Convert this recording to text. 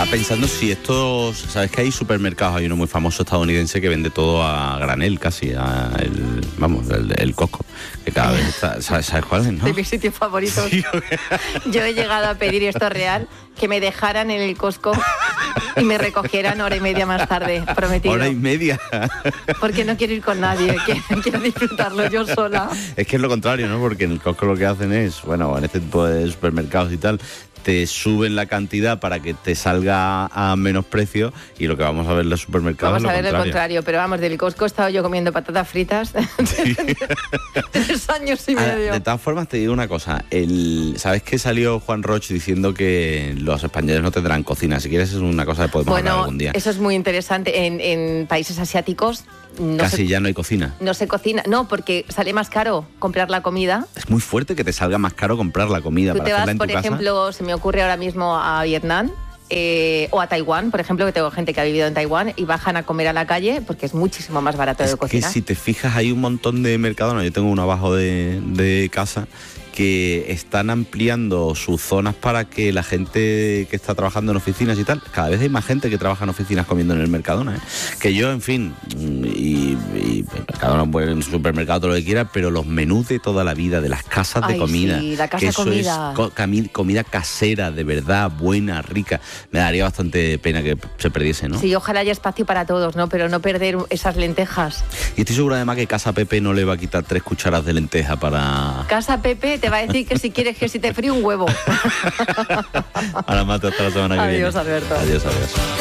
Estaba pensando si estos... ¿Sabes que hay supermercados? Hay uno muy famoso estadounidense que vende todo a granel casi, el Costco, que cada vez está... ¿Sabes cuál es, no? De mis sitios favoritos. Sí. Yo he llegado a pedir, esto es real, que me dejaran en el Costco y me recogieran hora y media más tarde, prometido. ¿Hora y media? Porque no quiero ir con nadie, quiero disfrutarlo yo sola. Es que es lo contrario, ¿no? Porque en el Costco lo que hacen es, bueno, en este tipo de supermercados y tal, te suben la cantidad para que te salga a menos precio, y lo que vamos a ver en los supermercados Vamos a ver lo el contrario, pero vamos, del Costco he estado yo comiendo patatas fritas 3 años y medio. De todas formas, te digo una cosa, ¿sabes que salió Juan Roch diciendo que los españoles no tendrán cocina? Si quieres, es una cosa que podemos hablar algún día. Eso es muy interesante. En países asiáticos casi ya no hay cocina. No se cocina, no, porque sale más caro comprar la comida. Es muy fuerte que te salga más caro comprar la comida. Tú para te vas, hacerla en por tu casa. ejemplo, se me ocurre ahora mismo a Vietnam o a Taiwán, por ejemplo, que tengo gente que ha vivido en Taiwán y bajan a comer a la calle porque es muchísimo más barato de cocinar. Es que si te fijas, hay un montón de mercadones. Yo tengo uno abajo de casa que están ampliando sus zonas para que la gente que está trabajando en oficinas y tal, cada vez hay más gente que trabaja en oficinas comiendo en el Mercadona, ¿eh? Que yo, en fin, y Mercadona, en el supermercado, todo lo que quiera, pero los menús de toda la vida, de las casas de comida, sí, la casa que eso comida. es comida casera, de verdad, buena, rica, me daría bastante pena que se perdiese, ¿no? Sí, ojalá haya espacio para todos, ¿no? Pero no perder esas lentejas. Y estoy seguro además que Casa Pepe no le va a quitar 3 cucharas de lenteja para... Casa Pepe te va a decir que si quieres que si te fríe un huevo. Ahora, Mate, hasta la semana que viene. Adiós, Alberto. Adiós.